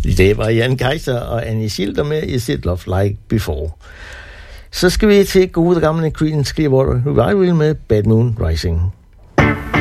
Det var Jan Kaiser og Annie Schilder med Is It Love Like Before. Så skal vi til gode gamle Creedence Clearwater Revival med Bad Moon Rising.